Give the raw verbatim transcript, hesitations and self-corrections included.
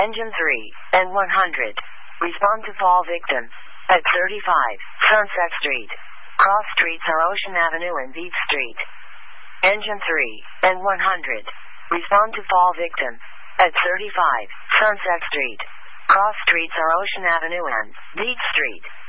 Engine three and one hundred. Respond to fall victim at thirty-five Sunset Street. Cross streets are Ocean Avenue and Beach Street. Engine three and one hundred. Respond to fall victim at thirty-five Sunset Street. Cross streets are Ocean Avenue and Beach Street.